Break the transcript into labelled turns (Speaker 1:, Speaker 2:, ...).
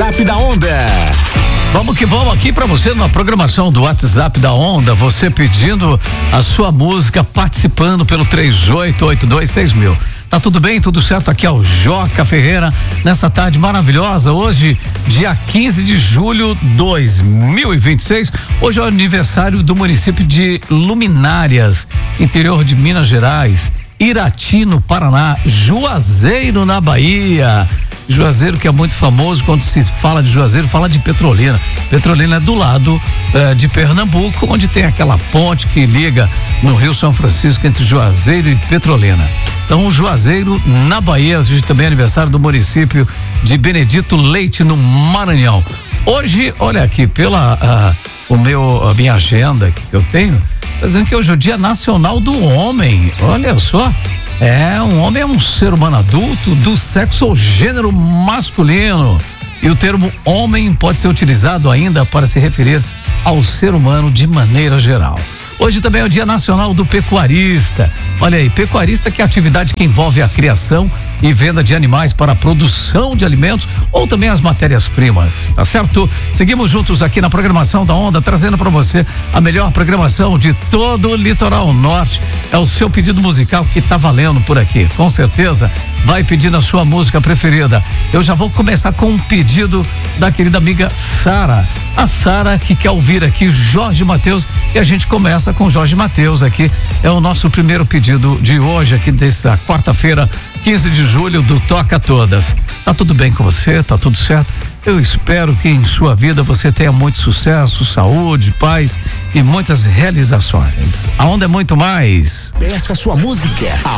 Speaker 1: WhatsApp da Onda.
Speaker 2: Vamos que vamos aqui pra você na programação do WhatsApp da Onda, você pedindo a sua música, participando pelo 38826000. Tá tudo bem? Tudo certo? Aqui é o Joca Ferreira, nessa tarde maravilhosa, hoje, dia 15 de julho de 2026. Hoje é o aniversário do município de Luminárias, interior de Minas Gerais, Irati, no Paraná, Juazeiro, na Bahia. Juazeiro, que é muito famoso, quando se fala de Juazeiro, fala de Petrolina. Petrolina é do lado de Pernambuco, onde tem aquela ponte que liga no Rio São Francisco entre Juazeiro e Petrolina. Então, Juazeiro, na Bahia, hoje também é aniversário do município de Benedito Leite, no Maranhão. Hoje, olha aqui, pela a minha agenda que eu tenho, tá dizendo que hoje é o Dia Nacional do Homem. Olha só. Um homem é um ser humano adulto do sexo ou gênero masculino. E o termo homem pode ser utilizado ainda para se referir ao ser humano de maneira geral. Hoje também é o Dia Nacional do Pecuarista. Olha aí, pecuarista, que é a atividade que envolve a criação e venda de animais para a produção de alimentos ou também as matérias-primas, tá certo? Seguimos juntos aqui na programação da Onda, trazendo para você a melhor programação de todo o litoral norte. É o seu pedido musical que tá valendo por aqui, com certeza. Vai pedindo a sua música preferida. Eu já vou começar com um pedido da querida amiga Sara. A Sara que quer ouvir aqui Jorge Mateus, e a gente começa com Jorge Mateus aqui. É o nosso primeiro pedido de hoje aqui dessa quarta-feira, 15 de julho, do Toca Todas. Tá tudo bem com você? Tá tudo certo? Eu espero que em sua vida você tenha muito sucesso, saúde, paz e muitas realizações. A Onda é muito mais.
Speaker 1: Peça sua música. A